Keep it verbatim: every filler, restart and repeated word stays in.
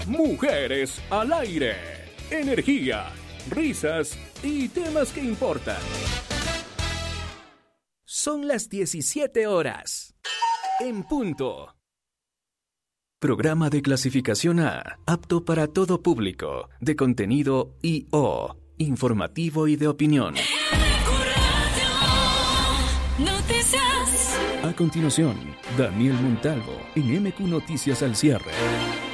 Mujeres al aire. Energía, risas y temas que importan. Son las diecisiete horas. En punto. Programa de clasificación A, apto para todo público, de contenido I O, informativo y de opinión. A continuación, Daniel Montalvo en M Q Noticias al cierre.